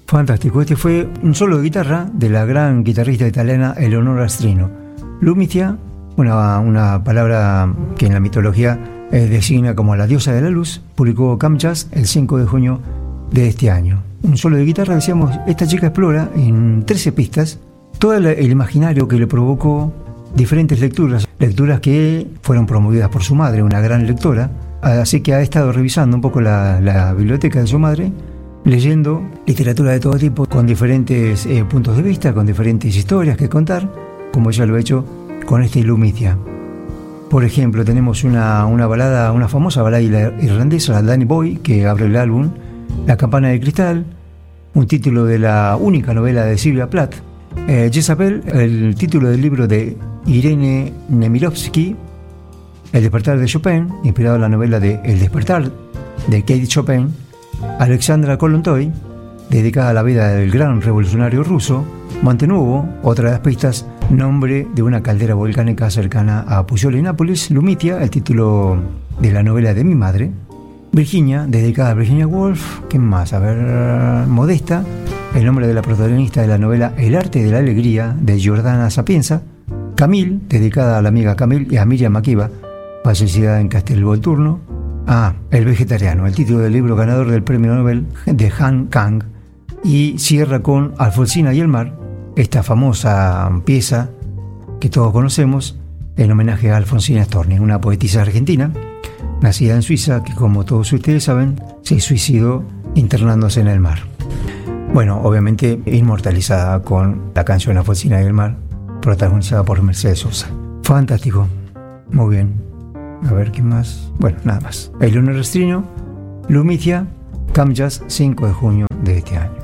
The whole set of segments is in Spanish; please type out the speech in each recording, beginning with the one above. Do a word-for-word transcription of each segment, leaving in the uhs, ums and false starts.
Fantástico, este fue un solo de guitarra de la gran guitarrista italiana Eleonora Strino. Lumitia, una, una palabra que en la mitología eh, designa como la diosa de la luz, publicó Cam Jazz el cinco de junio de este año. Un solo de guitarra, decíamos, esta chica explora en trece pistas todo el, el imaginario que le provocó diferentes lecturas, lecturas que fueron promovidas por su madre, una gran lectora, así que ha estado revisando un poco la, la biblioteca de su madre, leyendo literatura de todo tipo, con diferentes eh, puntos de vista, con diferentes historias que contar, como ella lo ha hecho con esta Lumitia. Por ejemplo, tenemos una, una balada, una famosa balada irlandesa, la Danny Boy, que abre el álbum, La campana de cristal, un título de la única novela de Sylvia Plath, eh, Jezabel, el título del libro de Irene Nemirovsky, El despertar de Chopin, inspirado en la novela de El despertar de Kate Chopin, Alexandra Kollontai, dedicada a la vida del gran revolucionario ruso, Montenuovo, otra de las pistas, nombre de una caldera volcánica cercana a Puccioli, Nápoles, Lumitia, el título de la novela de mi madre, Virginia, dedicada a Virginia Woolf, ¿qué más? A ver, Modesta, el nombre de la protagonista de la novela El arte de la alegría, de Giordana Sapienza, Camille, dedicada a la amiga Camille y a Miriam Makeba, fallecida en Castelvolturno. Ah, El vegetariano, el título del libro ganador del premio Nobel de Han Kang, y cierra con Alfonsina y el mar, esta famosa pieza que todos conocemos en homenaje a Alfonsina Storni, una poetisa argentina nacida en Suiza que, como todos ustedes saben, se suicidó internándose en el mar. Bueno, obviamente inmortalizada con la canción Alfonsina y el mar, protagonizada por Mercedes Sosa. Fantástico, muy bien. A ver, ¿qué más? Bueno, nada más. Eleonora Strino, Lumitia, Cam Jazz, cinco de junio de este año.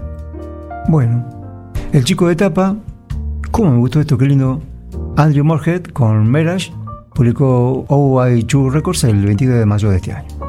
Bueno, el chico de tapa, ¿cómo me gustó esto? Qué lindo. Andrew Moorhead con Mirage, publicó O I dos Records el veintidós de mayo de este año.